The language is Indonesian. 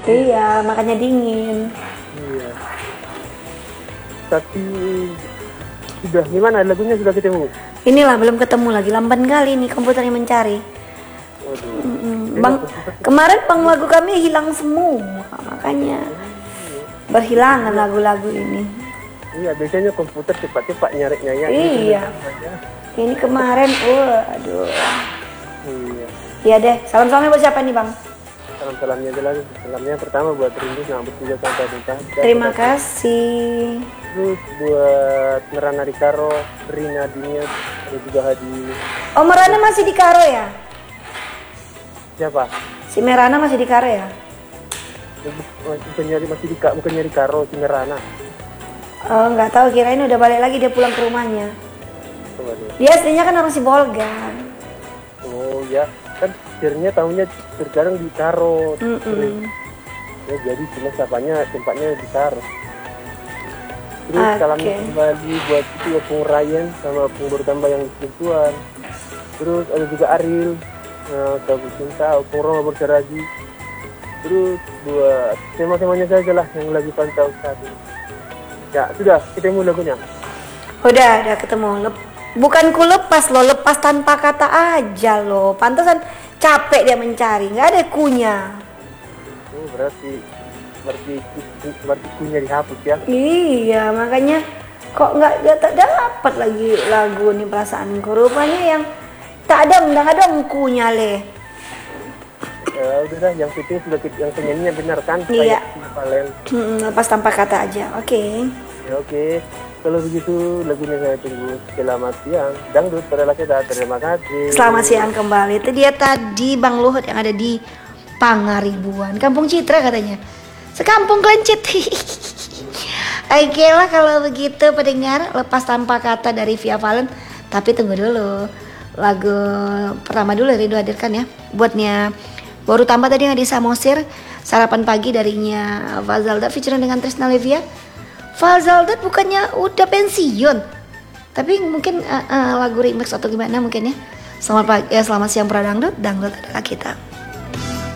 Iya, makanya dingin. Iya. Tapi sudah gimana lagunya sudah ketemu? Inilah belum ketemu lagi, lamban kali nih komputernya mencari. Waduh. Bang, kemarin lagu kami hilang semua, makanya berhilangan lagu-lagu ini. Iya, biasanya komputer cepat-cepat nyari-nya. Iya. Ini kemarin, aduh. Iya. Iya deh, salam-salamnya buat siapa nih Bang? Salam-salamnya aja lagi. Salamnya pertama buat Rindu, nambut juga sampai Duta. Terima kasih. Terus buat Merana Rikaro, Rina Dinia, ada juga Hadi. Oh, Merana masih di Karo ya? Siapa? Si Merana masih di Karo ya? Bukan nyari Karo, si Merana. Oh, nggak tahu, kirain udah balik lagi dia pulang ke rumahnya. Waduh. Dia aslinya kan orang Sibolga. Oh ya, kan akhirnya tahunya terkadang di Karo. Ya, jadi cuma tempatnya di Karo. Terus salam kembali buat itu ya, Pung Ryan sama Pung Bertambah yang Tuan. Terus ada juga Ariel, Kabu Cinta, Pung Roma Berseragi. Terus buat tema-temanya saja lah yang lagi pantau saat ini. Ya sudah, ketemu lagunya. Udah ketemu. Bukan ku lepas loh, lepas tanpa kata aja loh. Pantesan capek dia mencari, nggak ada kunya. Oh, berarti kunya dihapus ya? Iya, makanya kok nggak dapat lagi lagu nih perasaanku. Rupanya yang tak ada kunya leh. Ya udah, yang penting sudah yang penyanyinya benar kan? Iya. Valen. Lepas tanpa kata aja, oke. Ya oke. Kalau begitu lagunya saya tunggu. Selamat siang. Dangdut pada kita. Terima kasih. Selamat siang kembali. Itu dia tadi Bang Luhut yang ada di Pangaribuan, Kampung Citra katanya. Sekampung Klencit. Oke lah kalau begitu pendengar, lepas tanpa kata dari Via Valen. Tapi tunggu dulu. Lagu pertama dulu Rindu hadirkan ya. Buatnya baru tambah tadi yang di Samosir. Sarapan pagi darinya Fazalda featuring dengan Trisna Livia. Fazalda bukannya udah pensiun, tapi mungkin lagu remix atau gimana mungkin ya. Selamat pagi, selamat siang para dangdut adalah kita.